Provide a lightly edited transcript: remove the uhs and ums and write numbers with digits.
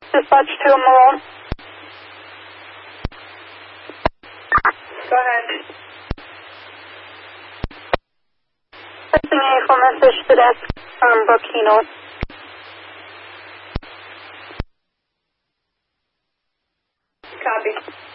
Dispatch 2 Malone. Go ahead. Passing a full message to desk from Burkino. Copy.